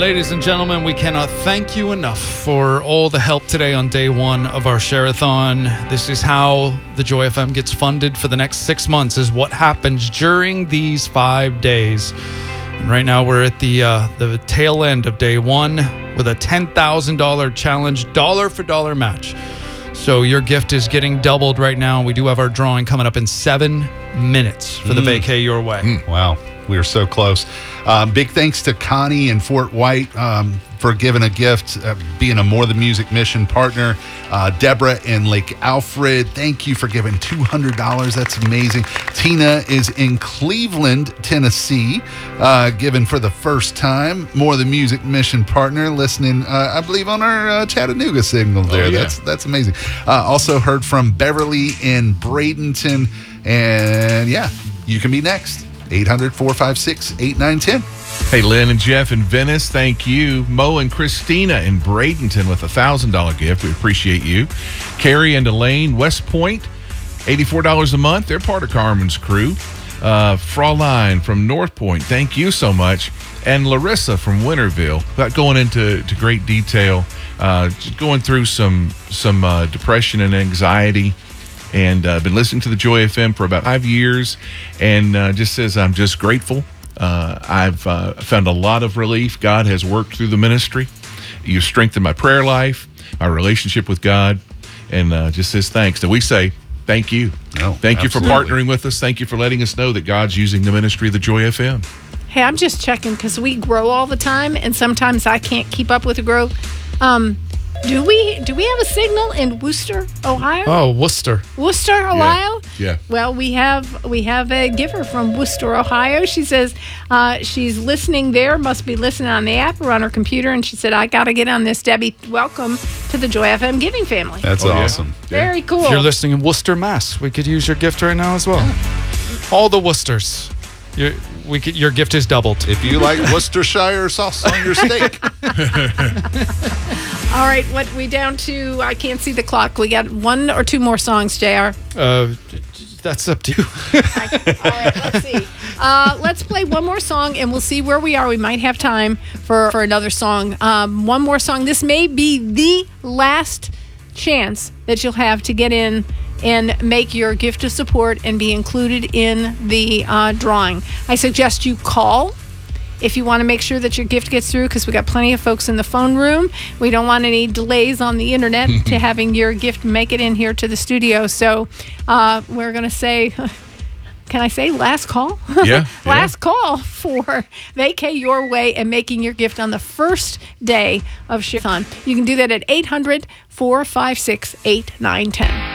Ladies and gentlemen, we cannot thank you enough for all the help today on day one of our Share-a-thon. This is how the Joy FM gets funded for the next 6 months, is what happens during these 5 days. And right now we're at the tail end of day one with a $10,000 challenge, dollar for dollar match. So your gift is getting doubled right now. We do have our drawing coming up in 7 minutes for the Vacay Your Way. Wow. We are so close. Big thanks to Connie in Fort White for giving a gift, being a More Than Music mission partner. Deborah in Lake Alfred, thank you for giving $200. That's amazing. Tina is in Cleveland, Tennessee, giving for the first time. More Than Music mission partner, listening, I believe, on our Chattanooga signal there. Yeah. That's amazing. Also heard from Beverly in Bradenton. And yeah, you can be next. 800-456-8910. Hey, Lynn and Jeff in Venice, thank you. Mo and Christina in Bradenton with a $1,000 gift. We appreciate you. Carrie and Elaine, West Point, $84 a month. They're part of Carmen's crew. Fraulein from North Point, thank you so much. And Larissa from Winterville, without going into great detail, just going through some depression and anxiety. And been listening to the Joy FM for about 5 years, and just says, I'm just grateful. I've found a lot of relief. God has worked through the ministry. You've strengthened my prayer life, my relationship with God, and just says thanks. And we say thank you. No, thank you for absolutely. partnering with us. Thank you for letting us know that God's using the ministry of the Joy FM. Hey, I'm just checking because we grow all the time, and sometimes I can't keep up with the growth. Do we have a signal in Worcester, Ohio? Oh, Worcester. Worcester, Ohio? Yeah. Well, we have a giver from Worcester, Ohio. She says she's listening there, must be listening on the app or on her computer, and she said, I got to get on this. Debbie, welcome to the Joy FM giving family. That's awesome. Very cool. If you're listening in Worcester, Mass, we could use your gift right now as well. All the Worcesters. Your gift is doubled. If you like Worcestershire sauce on your steak. All right, what we down to? I can't see the clock. We got 1 or 2 more songs, JR. That's up to you. All right, let's see. Let's play one more song, and we'll see where we are. We might have time for another song. One more song. This may be the last chance that you'll have to get in and make your gift of support and be included in the drawing. I suggest you call if you want to make sure that your gift gets through, because we got plenty of folks in the phone room. We don't want any delays on the internet to having your gift make it in here to the studio. So we're going to say, can I say last call? Yeah. Last call for Vacay Your Way and making your gift on the first day of Share-a-thon. You can do that at 800-456-8910.